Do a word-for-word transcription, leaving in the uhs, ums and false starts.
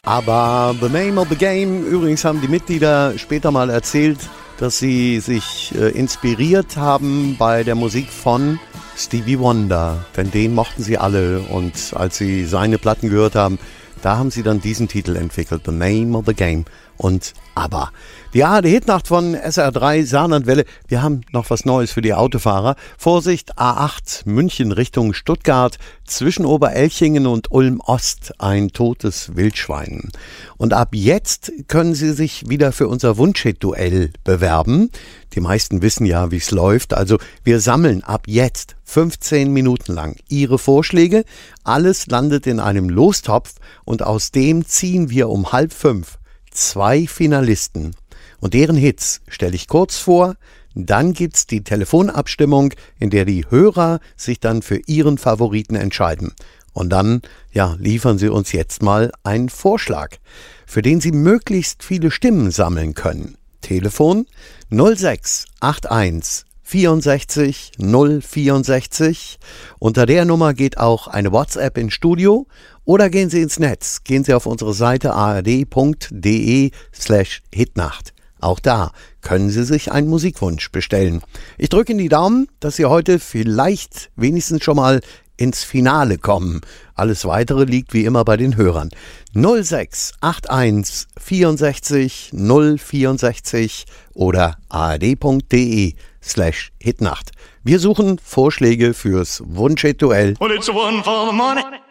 Aber The Name of the Game, übrigens haben die Mitglieder später mal erzählt, dass sie sich äh, inspiriert haben bei der Musik von Stevie Wonder, denn den mochten sie alle und als sie seine Platten gehört haben, da haben sie dann diesen Titel entwickelt, The Name of the Game und ABBA. Die A R D-Hitnacht von S R drei Saarlandwelle. Wir haben noch was Neues für die Autofahrer. Vorsicht, A acht München Richtung Stuttgart, zwischen Oberelchingen und Ulm-Ost ein totes Wildschwein. Und ab jetzt können Sie sich wieder für unser Wunschhit-Duell bewerben. Die meisten wissen ja, wie es läuft. Also wir sammeln ab jetzt fünfzehn Minuten lang Ihre Vorschläge. Alles landet in einem Lostopf und aus dem ziehen wir um halb fünf zwei Finalisten. Und deren Hits stelle ich kurz vor, dann gibt's die Telefonabstimmung, in der die Hörer sich dann für ihren Favoriten entscheiden. Und dann, ja, liefern Sie uns jetzt mal einen Vorschlag, für den Sie möglichst viele Stimmen sammeln können. Telefon null sechs acht eins vierundsechzig null vierundsechzig. Unter der Nummer geht auch eine WhatsApp ins Studio oder gehen Sie ins Netz. Gehen Sie auf unsere Seite ard.de slash Hitnacht. Auch da können Sie sich einen Musikwunsch bestellen. Ich drücke Ihnen die Daumen, dass Sie heute vielleicht wenigstens schon mal ins Finale kommen. Alles Weitere liegt wie immer bei den Hörern. null sechs acht eins vierundsechzig null vierundsechzig oder ard.de slash Hitnacht. Wir suchen Vorschläge fürs Wunschhit-Duell. Well, it's one for the money.